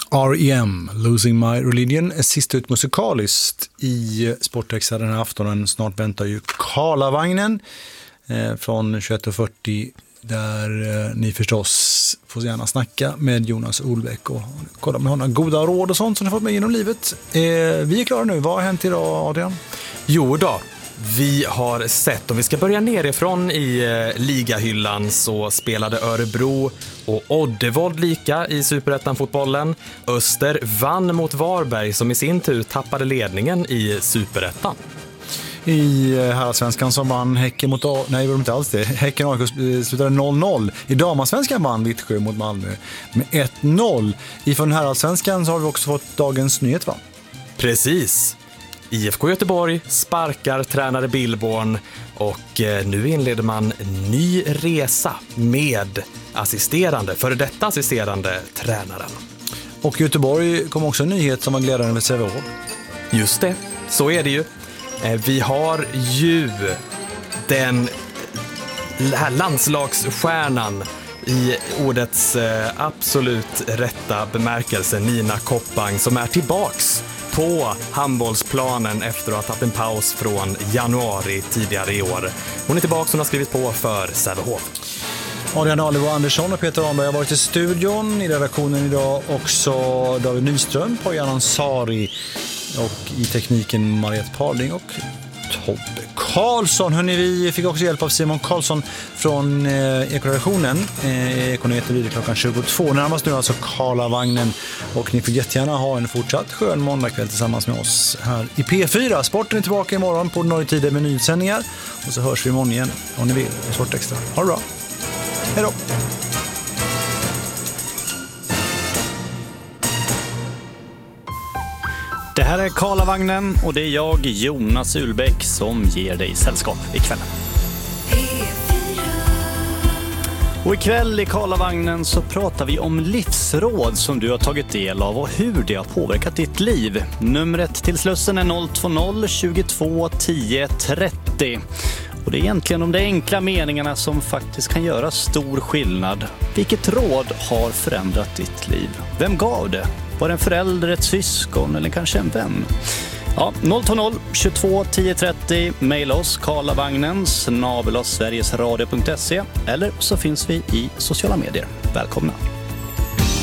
R.E.M. Losing My Religion är sist ut musikaliskt i Sportextra den här aftonen. Snart väntar ju Karlavagnen från 21.40 där ni förstås får gärna snacka med Jonas Olbäck och kolla med honom goda råd och sånt som ni fått med genom livet. Vi är klara nu. Vad har hänt idag, Adrian? Jo då. Vi har sett, om vi ska börja nerifrån i ligahyllan, så spelade Örebro och Oddevold lika i Superettan-fotbollen. Öster vann mot Varberg som i sin tur tappade ledningen i Superettan. I herrasvenskan som vann Häcken mot nej, det var inte alls det. Häcken och AIK slutade 0-0. I damasvenskan vann Vittsjö mot Malmö med 1-0. Ifrån herrasvenskan så har vi också fått dagens nyhet, va? Precis. IFK Göteborg sparkar tränare Billborn och nu inleder man en ny resa med före detta assisterande tränaren. Och Göteborg kom också en nyhet som var glädjande med Sävehof. Just det, så är det ju. Vi har ju den här landslagsstjärnan i ordets absolut rätta bemärkelse, Nina Koppang, som är tillbaks på handbollsplanen efter att ha tagit en paus från januari tidigare i år. Hon är tillbaka, hon har skrivit på för Sävehof. Adrian Alivo Andersson och Peter Ramberg har varit i studion, i redaktionen idag också David Nyström, Pojan Ansari och i tekniken Mariette Parling och Tobbe Karlsson. Hörrni, vi fick också hjälp av Simon Karlsson från Ekoredaktionen. Ekonometer vidare klockan 22. Närmast nu alltså Karlavagnen. Och ni får jättegärna ha en fortsatt skön måndagkväll tillsammans med oss här i P4. Sporten är tillbaka imorgon på ordinarie tider med nyhetssändningar. Och så hörs vi imorgon igen om ni vill i Sportextra. Ha det bra. Hej då! Det här är Karlavagnen och det är jag, Jonas Ulbäck, som ger dig sällskap ikväll. Och ikväll i Karlavagnen så pratar vi om livsråd som du har tagit del av och hur det har påverkat ditt liv. Numret till Slussen är 020 22 10 30. Och det är egentligen de enkla meningarna som faktiskt kan göra stor skillnad. Vilket råd har förändrat ditt liv? Vem gav det? Var det en förälder, ett syskon eller kanske en vän? Ja, 020 22 10 30. Maila oss karlavagnen@sverigesradio.se eller så finns vi i sociala medier. Välkomna!